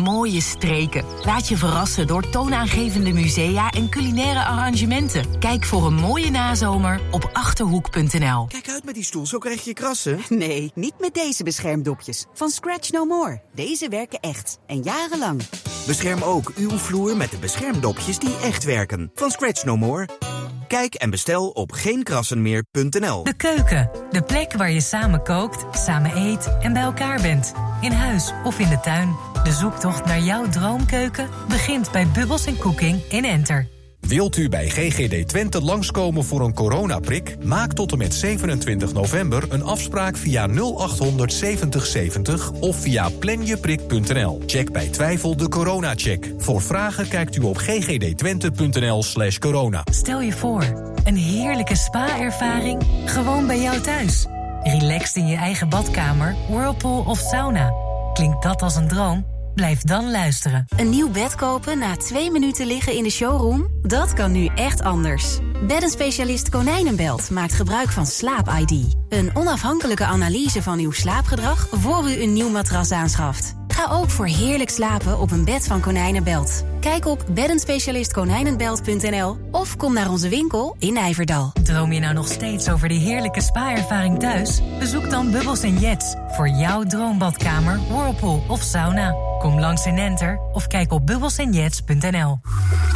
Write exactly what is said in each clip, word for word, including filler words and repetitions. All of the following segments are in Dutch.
mooie streken. Laat je verrassen door toonaangevende musea en culinaire arrangementen. Kijk voor een mooie nazomer op achterhoek punt n l. Kijk uit met die stoel, zo krijg je krassen. Nee, niet met deze beschermdopjes. Van Scratch No More. Deze werken echt. En jarenlang. Bescherm ook uw vloer met de beschermdopjes die echt werken. Van Scratch No More. Kijk en bestel op geen krassen meer punt n l. De keuken. De plek waar je samen kookt, samen eet en bij elkaar bent. In huis of in de tuin. De zoektocht naar jouw droomkeuken begint bij Bubbles en Cooking in Enter. Wilt u bij G G D Twente langskomen voor een coronaprik? Maak tot en met zevenentwintig november een afspraak via nul achthonderd zeventig zeventig of via planjeprik punt n l. Check bij twijfel de coronacheck. Voor vragen kijkt u op ggdtwente.nl slash corona. Stel je voor, een heerlijke spa-ervaring gewoon bij jou thuis. Relaxed in je eigen badkamer, whirlpool of sauna. Klinkt dat als een droom? Blijf dan luisteren. Een nieuw bed kopen na twee minuten liggen in de showroom? Dat kan nu echt anders. Beddenspecialist Konijnenbelt maakt gebruik van Slaap I D. Een onafhankelijke analyse van uw slaapgedrag voor u een nieuw matras aanschaft. Ga ook voor heerlijk slapen op een bed van Konijnenbelt. Kijk op beddenspecialist konijnenbelt punt n l of kom naar onze winkel in Nijverdal. Droom je nou nog steeds over die heerlijke spa-ervaring thuis? Bezoek dan Bubbles en Jets voor jouw droombadkamer, whirlpool of sauna. Kom langs in Enter of kijk op bubbles en jets punt n l.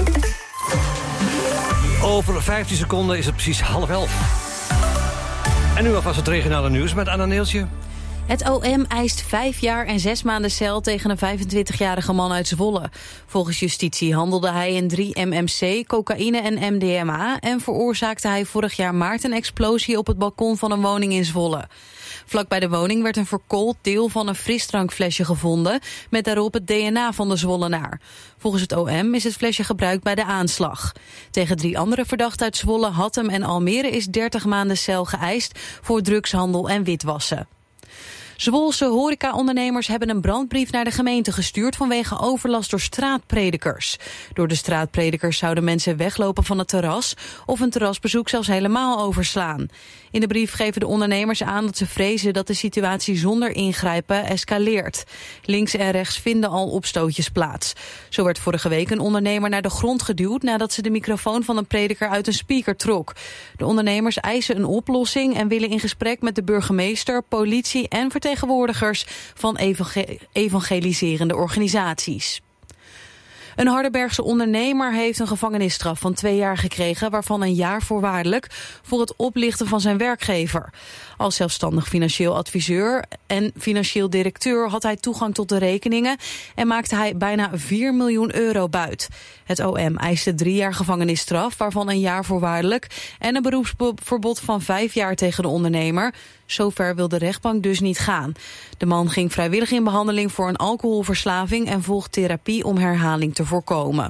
Over vijftien seconden is het precies half elf. En nu alvast het regionale nieuws met Anna Neeltje. Het O M eist vijf jaar en zes maanden cel tegen een vijfentwintigjarige man uit Zwolle. Volgens justitie handelde hij in drie M M C, cocaïne en M D M A... en veroorzaakte hij vorig jaar maart een explosie op het balkon van een woning in Zwolle. Vlak bij de woning werd een verkoold deel van een frisdrankflesje gevonden, met daarop het D N A van de Zwollenaar. Volgens het O M is het flesje gebruikt bij de aanslag. Tegen drie andere verdachten uit Zwolle, Hattem en Almere is dertig maanden cel geëist voor drugshandel en witwassen. Zwolse horecaondernemers hebben een brandbrief naar de gemeente gestuurd vanwege overlast door straatpredikers. Door de straatpredikers zouden mensen weglopen van het terras of een terrasbezoek zelfs helemaal overslaan. In de brief geven de ondernemers aan dat ze vrezen dat de situatie zonder ingrijpen escaleert. Links en rechts vinden al opstootjes plaats. Zo werd vorige week een ondernemer naar de grond geduwd nadat ze de microfoon van een prediker uit een speaker trok. De ondernemers eisen een oplossing en willen in gesprek met de burgemeester, politie en vertegenwoordigers vertegenwoordigers van evangel- evangeliserende organisaties. Een Hardenbergse ondernemer heeft een gevangenisstraf van twee jaar gekregen, waarvan een jaar voorwaardelijk voor het oplichten van zijn werkgever. Als zelfstandig financieel adviseur en financieel directeur had hij toegang tot de rekeningen en maakte hij bijna vier miljoen euro buit. Het O M eiste drie jaar gevangenisstraf, waarvan een jaar voorwaardelijk en een beroepsverbod van vijf jaar tegen de ondernemer. Zover wil de rechtbank dus niet gaan. De man ging vrijwillig in behandeling voor een alcoholverslaving en volgt therapie om herhaling te voorkomen.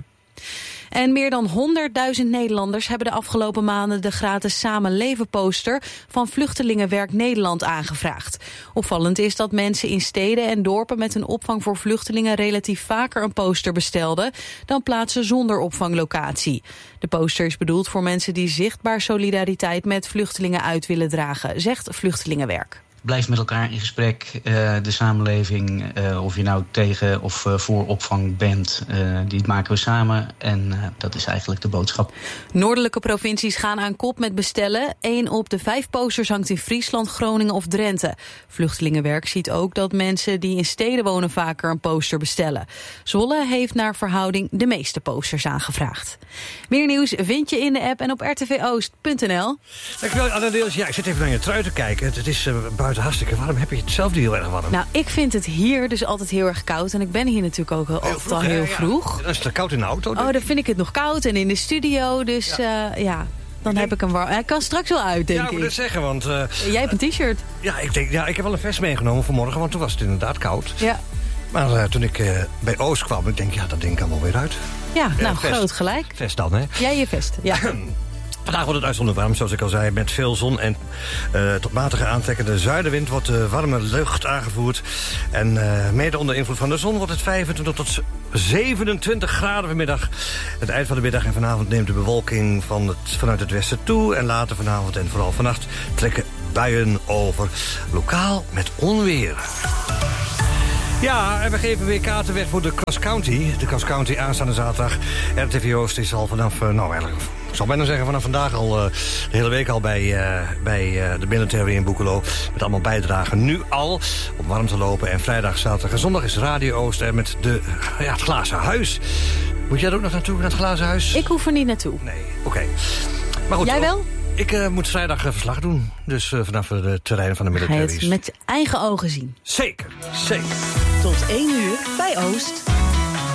En meer dan honderdduizend Nederlanders hebben de afgelopen maanden de gratis Samen Leven poster van Vluchtelingenwerk Nederland aangevraagd. Opvallend is dat mensen in steden en dorpen met een opvang voor vluchtelingen relatief vaker een poster bestelden dan plaatsen zonder opvanglocatie. De poster is bedoeld voor mensen die zichtbaar solidariteit met vluchtelingen uit willen dragen, zegt Vluchtelingenwerk. Blijf met elkaar in gesprek. Uh, de samenleving, uh, of je nou tegen of uh, voor opvang bent, uh, die maken we samen. En uh, dat is eigenlijk de boodschap. Noordelijke provincies gaan aan kop met bestellen. Eén op de vijf posters hangt in Friesland, Groningen of Drenthe. Vluchtelingenwerk ziet ook dat mensen die in steden wonen vaker een poster bestellen. Zwolle heeft naar verhouding de meeste posters aangevraagd. Meer nieuws vind je in de app en op r t v oost punt n l. Dankjewel, Anna Deels. Ja, ik zit even naar je trui te kijken. Het is uh, buiten hartstikke warm. Heb je het zelf niet heel erg warm? Nou, ik vind het hier dus altijd heel erg koud. En ik ben hier natuurlijk ook al, heel vroeg, al heel ja, vroeg. Ja. Dan is het koud in de auto. Oh, dan vind ik het nog koud. En in de studio. Dus ja, uh, ja dan ik heb denk... ik hem warm. Hij kan straks wel uit, denk ik. Ja, ik moet het zeggen, want... Uh, Jij hebt een t-shirt. Ja, ik denk, ja, ik heb wel een vest meegenomen vanmorgen, want toen was het inderdaad koud. Ja. Maar uh, toen ik uh, bij Oost kwam, ik denk, ja, dat ding kan wel weer uit. Ja, nou, uh, groot gelijk. Vest dan, hè? Jij je vest, ja. Vandaag wordt het uitzonderlijk warm, zoals ik al zei, met veel zon en uh, tot matige aantrekkende zuidenwind wordt de warme lucht aangevoerd. En uh, mede onder invloed van de zon wordt het vijfentwintig tot zevenentwintig graden vanmiddag. Het eind van de middag en vanavond neemt de bewolking van het, vanuit het westen toe. En later vanavond en vooral vannacht trekken buien over, lokaal met onweer. Ja, en we geven weer kaarten weg voor de Cross County. De Cross County aanstaande zaterdag. R T V Oost is al vanaf, uh, nou eigenlijk, ik zal bijna zeggen vanaf vandaag al, uh, de hele week al bij, uh, bij uh, de military in Boekelo. Met allemaal bijdragen nu al om warm te lopen. En vrijdag, zaterdag en zondag is Radio Oost er met de, ja, het glazen huis. Moet jij er ook nog naartoe, naar het glazen huis? Ik hoef er niet naartoe. Nee, oké. Okay. Maar goed. Jij wel? Ik uh, moet vrijdag uh, verslag doen. Dus uh, vanaf de terreinen van de militaries. Ga je het met eigen ogen zien? Zeker, zeker. Tot één uur bij Oost.